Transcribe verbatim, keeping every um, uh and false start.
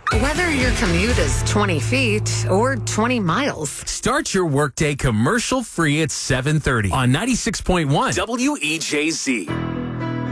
Whether your commute is twenty feet or twenty miles. Start your workday commercial free at seven thirty on ninety-six point one W E J Z.